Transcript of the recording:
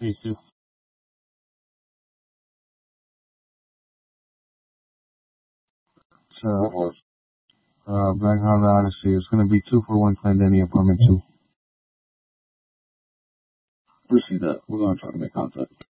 Hey, Sue. It's Black Honda Odyssey. It's going to be 2 for 1 Clendenny apartment 2. We'll see that. We're going to try to make contact.